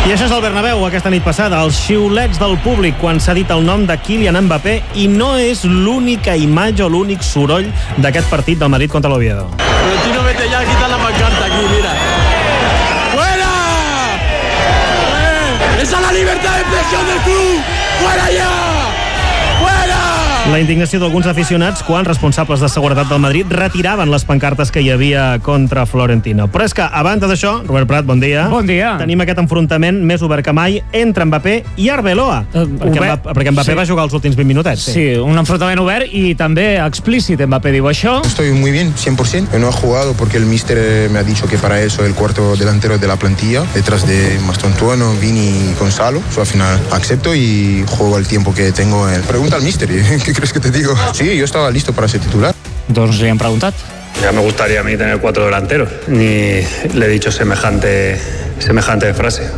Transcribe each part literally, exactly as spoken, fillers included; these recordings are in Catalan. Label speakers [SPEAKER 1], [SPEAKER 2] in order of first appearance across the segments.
[SPEAKER 1] I això és el Bernabéu aquesta nit passada, els xiulets del públic quan s'ha dit el nom de Kylian Mbappé, i no és l'única imatge o l'únic soroll d'aquest partit del Madrid contra l'Oviedo.
[SPEAKER 2] Pero Tino, vete ya, quita la pancarta aquí, mira. ¡Fuera! ¡Eh! ¡Esa es la libertad de expresión del club! ¡Fuera ya! ¡Fuera!
[SPEAKER 1] La indignació d'alguns aficionats quan responsables de seguretat del Madrid retiraven les pancartes que hi havia contra Florentino. Però és que, a banda d'això, Robert Prat, bon dia.
[SPEAKER 3] Bon dia.
[SPEAKER 1] Tenim aquest enfrontament més obert que mai entre Mbappé i Arbeloa. Uh, perquè,
[SPEAKER 3] obert,
[SPEAKER 1] Mbappé, perquè Mbappé sí. va jugar els últims vint minutets.
[SPEAKER 3] Sí. sí, un enfrontament obert i també explícit. Mbappé diu això.
[SPEAKER 4] Estoy muy bien, cien por ciento. No he jugado porque el míster me ha dicho que para eso el cuarto delantero de la plantilla, detrás de Mastontuono, Vini y Gonzalo. So, al final acepto y juego el tiempo que tengo. En... Pregunta al míster, ¿qué crees que te digo? Sí, yo estaba listo para ser titular.
[SPEAKER 3] Doncs li han preguntat.
[SPEAKER 5] Ya me gustaría a mí tener cuatro delanteros, ni le he dicho semejante, semejante frase.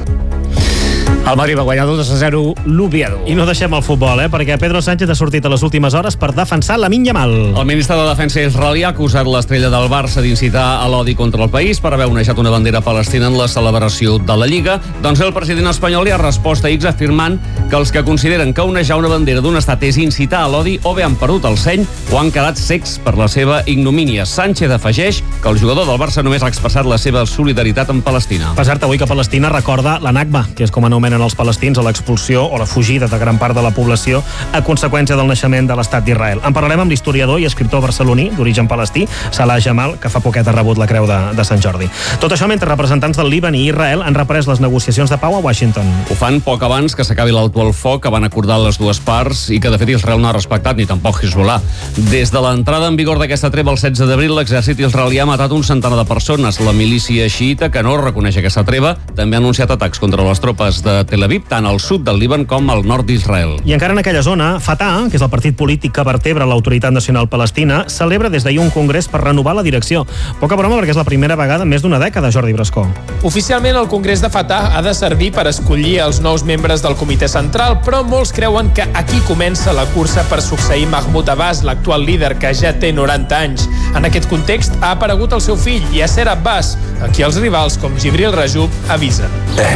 [SPEAKER 3] El Madrid va guanyar dos a zero l'Oviedo.
[SPEAKER 1] I no deixem el futbol, eh? Perquè Pedro Sánchez ha sortit a les últimes hores per defensar Lamine Yamal.
[SPEAKER 6] El ministre de Defensa israelià ha acusat l'estrella del Barça d'incitar a l'odi contra el país per haver onejat una bandera palestina en la celebració de la Lliga. Doncs el president espanyol li ha respost a X afirmant que els que consideren que onejar una bandera d'un estat és incitar a l'odi o bé han perdut el seny o han quedat cecs per la seva ignomínia. Sánchez afegeix que el jugador del Barça només ha expressat la seva solidaritat amb Palestina.
[SPEAKER 1] Per cert, avui que Palestina recorda la Nakba, que és com anomenen els palestins a l'expulsió o la fugida de gran part de la població a conseqüència del naixement de l'estat d'Israel. En parlarem amb l'historiador i escriptor barceloní d'origen palestí, Salah Jamal, que fa poquet ha rebut la creu de, de Sant Jordi. Tot això mentre representants del Líban i Israel han reprès les negociacions de pau a Washington.
[SPEAKER 6] Ho fan poc abans que s'acabi l'alto al foc que van acordar les dues parts i que de fet Israel no ha respectat, ni tampoc Hezbollah. Des de l'entrada en vigor d'aquesta treva el setze d'abril, l'exèrcit israelià ha matat un centenar de persones. La milícia xiïta, que no reconeix aquesta treva, també ha anunciat atacs contra les tropes de Tel Aviv, tant al sud del Líban com al nord d'Israel.
[SPEAKER 1] I encara en aquella zona, Fatah, que és el partit polític que vertebra l'Autoritat Nacional Palestina, celebra des d'ahir un congrés per renovar la direcció. Poca broma perquè és la primera vegada en més d'una dècada, Jordi Brascó.
[SPEAKER 7] Oficialment, el congrés de Fatah ha de servir per escollir els nous membres del comitè central, però molts creuen que aquí comença la cursa per succeir Mahmoud Abbas, l'actual líder que ja té noranta anys. En aquest context ha aparegut el seu fill, Yasser Abbas, a qui els rivals com Jibril Rajoub avisen.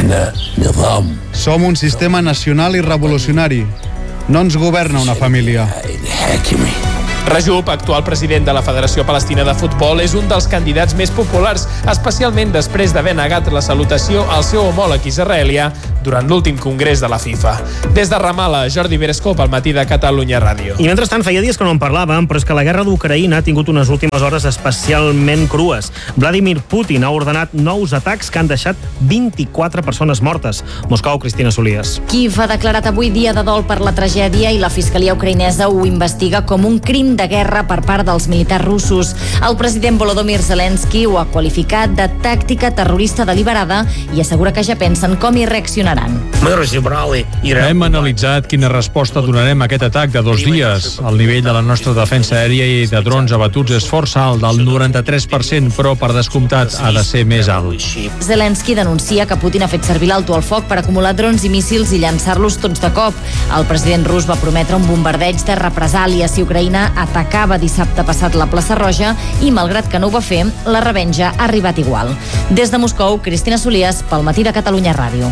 [SPEAKER 8] Som un sistema nacional i revolucionari. No ens governa una família.
[SPEAKER 7] Rajoub, actual president de la Federació Palestina de Futbol, és un dels candidats més populars, especialment després d'haver negat la salutació al seu homòleg israelià durant l'últim congrés de la FIFA. Des de Ramallah, Jordi Berescó, pel Matí de Catalunya Ràdio.
[SPEAKER 1] I mentrestant, feia dies que no en parlàvem, però és que la guerra d'Ucraïna ha tingut unes últimes hores especialment crues. Vladimir Putin ha ordenat nous atacs que han deixat vint-i-quatre persones mortes. Moscou, Cristina Solies.
[SPEAKER 9] Kiev ha declarat avui dia de dol per la tragèdia i la fiscalia ucraïnesa ho investiga com un crim de guerra per part dels militars russos. El president Volodymyr Zelensky ho ha qualificat de tàctica terrorista deliberada i assegura que ja pensen com hi reaccionaran.
[SPEAKER 10] Hem analitzat quina resposta donarem a aquest atac de dos dies. El nivell de la nostra defensa aèria i de drons abatuts és força alt, del noranta-tres per cent, però per descomptat ha de ser més alt.
[SPEAKER 9] Zelensky denuncia que Putin ha fet servir l'alto al foc per acumular drons i míssils i llançar-los tots de cop. El president rus va prometre un bombardeig de represàlia si Ucraïna atacava dissabte passat la plaça Roja i, malgrat que no ho va fer, la revenja ha arribat igual. Des de Moscou, Cristina Solies, pel Matí de Catalunya Ràdio.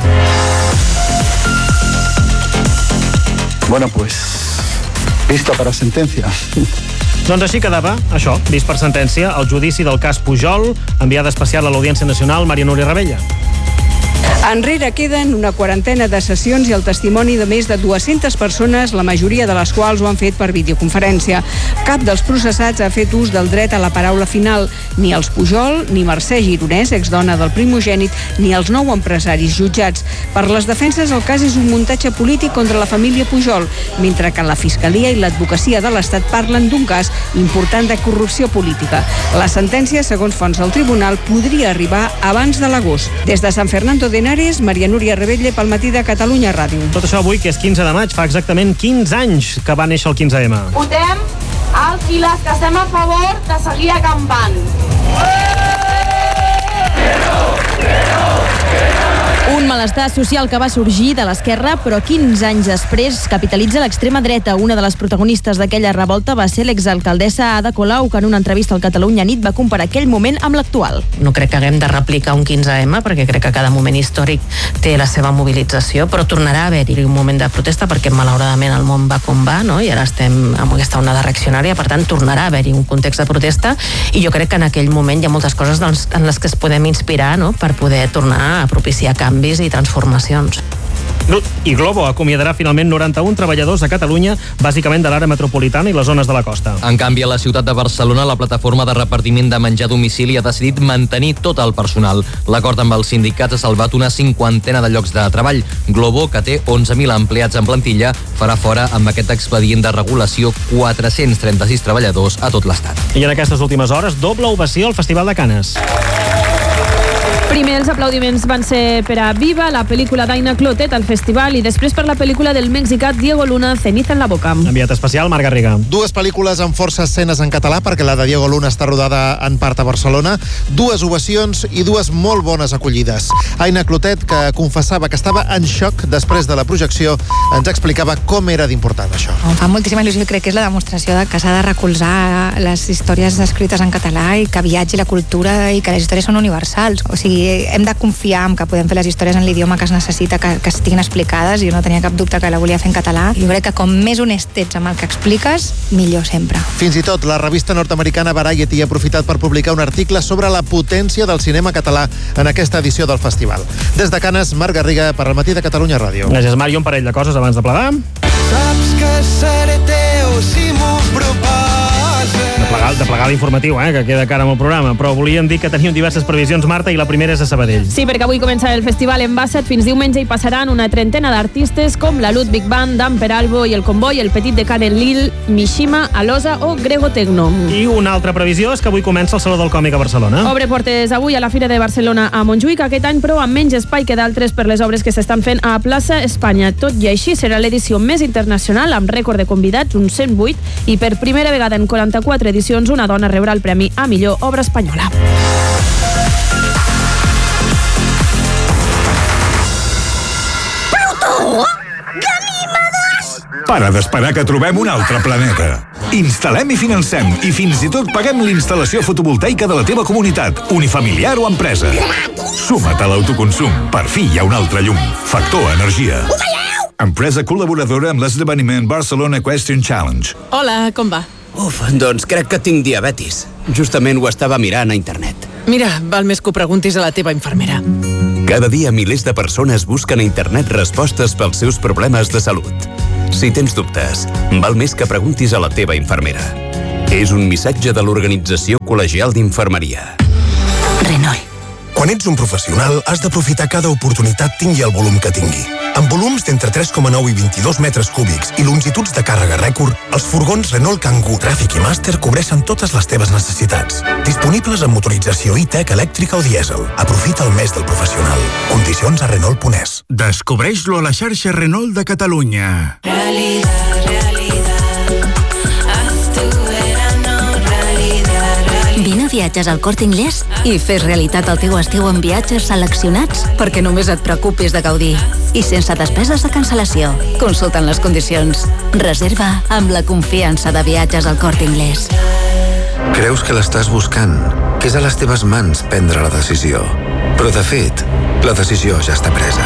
[SPEAKER 8] Bueno, pues, vista para sentencia.
[SPEAKER 1] Doncs així quedava, això, vist per sentència, el judici del cas Pujol, enviada especial a l'Audiència Nacional, Maria Núria Rebella.
[SPEAKER 11] Enrere queden una quarantena de sessions i el testimoni de més de dues-centes persones, la majoria de les quals ho han fet per videoconferència. Cap dels processats ha fet ús del dret a la paraula final, ni els Pujol, ni Mercè Gironès, exdona del primogènit, ni els nou empresaris jutjats. Per les defenses, el cas és un muntatge polític contra la família Pujol, mentre que la Fiscalia i l'Advocacia de l'Estat parlen d'un cas important de corrupció política. La sentència, segons fonts del tribunal, podria arribar abans de l'agost. Des de Sant Fernando de Henares, Maria Núria Rebella pel Matí de Catalunya Ràdio.
[SPEAKER 1] Tot això avui, que és quinze de maig, fa exactament quinze anys que va néixer el quinze ema.
[SPEAKER 12] Votem els i les que estem a favor de seguir acampant. Un
[SPEAKER 13] malestar social que va sorgir de l'esquerra, però quinze anys després capitalitza l'extrema dreta. Una de les protagonistes d'aquella revolta va ser l'exalcaldessa Ada Colau, que en una entrevista al Catalunya Nit va comparar aquell moment amb l'actual.
[SPEAKER 14] No crec que haguem de replicar un quinze eme, perquè crec que cada moment històric té la seva mobilització, però tornarà a haver-hi un moment de protesta, perquè malauradament el món va com va, no? I ara estem amb aquesta onada reaccionària, per tant tornarà a haver-hi un context de protesta, i jo crec que en aquell moment hi ha moltes coses doncs, en les que es podem inspirar, no? Per poder tornar a propiciar canvis i transformacions.
[SPEAKER 1] I Glovo acomiadarà finalment noranta-un treballadors a Catalunya, bàsicament de l'àrea metropolitana i les zones de la costa.
[SPEAKER 15] En canvi, a la ciutat de Barcelona, la plataforma de repartiment de menjar a domicili ha decidit mantenir tot el personal. L'acord amb els sindicats ha salvat una cinquantena de llocs de treball. Glovo, que té onze mil empleats en plantilla, farà fora amb aquest expedient de regulació quatre-cents trenta-sis treballadors a tot l'Estat.
[SPEAKER 1] I en aquestes últimes hores, doble ovació al Festival de Canes.
[SPEAKER 16] Primer els aplaudiments van ser per a Viva, la pel·lícula d'Aina Clotet al festival, i després per la pel·lícula del mexicà Diego Luna, Ceniza en la boca.
[SPEAKER 1] Enviat especial, Marc Garriga.
[SPEAKER 17] Dues pel·lícules amb força escenes en català, perquè la de Diego Luna està rodada en part a Barcelona, dues ovacions i dues molt bones acollides. Aina Clotet, que confessava que estava en xoc després de la projecció, ens explicava com era d'important això.
[SPEAKER 18] Em fa moltíssima il·lusió i crec que és la demostració de que s'ha de recolzar les històries escrites en català i que viatgi la cultura i que les històries són universals. O sigui, hem de confiar en que podem fer les històries en l'idioma que es necessita, que, que estiguin explicades. Jo no tenia cap dubte que la volia fer en català. Jo crec que com més honest ets amb el que expliques, millor sempre.
[SPEAKER 17] Fins i tot la revista nord-americana Variety ha aprofitat per publicar un article sobre la potència del cinema català en aquesta edició del festival. Des de Canes, Marc Garriga, per al Matí de Catalunya Ràdio.
[SPEAKER 1] Gràcies, Marc. I un parell de coses abans de plegar.
[SPEAKER 2] Saps que seré teu si m'ho proposes.
[SPEAKER 1] De plegar, de plegar l'informatiu, eh, que queda cara amb el programa, però volíem dir que teníem diverses previsions, Marta, i la primera és a Sabadell.
[SPEAKER 16] Sí, perquè avui comença el festival en Basset. Fins diumenge hi passaran una trentena d'artistes com la Ludwig Band, Dan Peralbo i el Comboi, el Petit de Karen Lil, Mishima, Alosa o Grego Tecno.
[SPEAKER 1] I una altra previsió és que avui comença el Saló del Còmic a Barcelona.
[SPEAKER 16] Obre portes avui a la Fira de Barcelona a Montjuïc, aquest any però amb menys espai que d'altres per les obres que s'estan fent a Plaça Espanya. Tot i així serà l'edició més internacional amb rècord de convidats, uns cent vuit, i per primera vegada en quaranta-quatre edicions una dona rebrà el premi a millor obra espanyola.
[SPEAKER 2] Plutó! Ganímedes!
[SPEAKER 19] Para d'esperar que trobem un altre planeta. Instal·lem i financem i fins i tot paguem l'instal·lació fotovoltaica de la teva comunitat, unifamiliar o empresa. Suma't a l'autoconsum. Per fi hi ha un altre llum. Factor Energia. Empresa col·laboradora amb l'esdeveniment Barcelona Equestrian Challenge.
[SPEAKER 20] Hola, com va?
[SPEAKER 21] Uf, doncs crec que tinc diabetis. Justament ho estava mirant a internet.
[SPEAKER 20] Mira, val més que ho preguntis a la teva infermera.
[SPEAKER 21] Cada dia milers de persones busquen a internet respostes pels seus problemes de salut. Si tens dubtes, val més que preguntis a la teva infermera. És un missatge de l'Organització Col·legial d'Infermeria.
[SPEAKER 22] Renault. Quan ets un professional, has d'aprofitar cada oportunitat tingui el volum que tingui. Amb volums d'entre tres coma nou i vint-i-dos metres cúbics i longituds de càrrega rècord, els furgons Renault Kangoo, Traffic i Master cobreixen totes les teves necessitats. Disponibles amb motorització i-Tech elèctrica o dièsel. Aprofita el mes del professional. Condicions a Renault punt es.
[SPEAKER 23] Descobreix-lo a la xarxa Renault de Catalunya.
[SPEAKER 2] Realidad, realidad. Haz tu verano, realidad, realidad.
[SPEAKER 24] Vine a Viatges al Corte Inglés i fes realitat el teu estiu amb viatges seleccionats perquè només et preocupis de gaudir. I sense despeses de cancel·lació. Consulta'n les condicions. Reserva amb la confiança de Viatges al Corte Inglés.
[SPEAKER 25] Creus que l'estàs buscant, que és a les teves mans prendre la decisió. Però, de fet, la decisió ja està presa.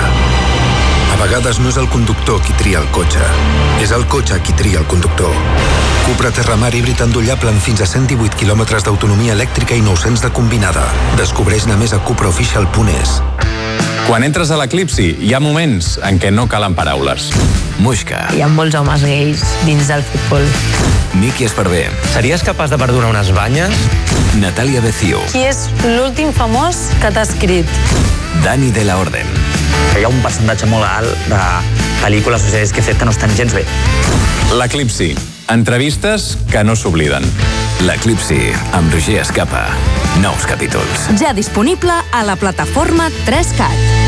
[SPEAKER 25] A vegades no és el conductor qui tria el cotxe, és el cotxe qui tria el conductor. Cupra Terramar híbrid endollable amb fins a cent divuit quilòmetres d'autonomia elèctrica i nou-cents de combinada. Descobreix-ne més a cupraofficial punt es.
[SPEAKER 26] Quan entres a l'Eclipsi, hi ha moments en què no calen paraules.
[SPEAKER 25] Muixca.
[SPEAKER 14] Hi ha molts homes gais dins del futbol.
[SPEAKER 25] Miki Esparvé.
[SPEAKER 26] Series capaç de perdonar unes banyes?
[SPEAKER 25] Natàlia Becio.
[SPEAKER 27] Qui és l'últim famós que t'ha escrit?
[SPEAKER 25] Dani de la Orden.
[SPEAKER 26] Hi ha un percentatge molt alt de pel·lícules o sèries que he fet que no estan gens bé. L'Eclipsi. Entrevistes que no s'obliden.
[SPEAKER 25] L'Eclipsi, amb Roger Escapa. Nous capítols.
[SPEAKER 24] Ja disponible a la plataforma tres cat.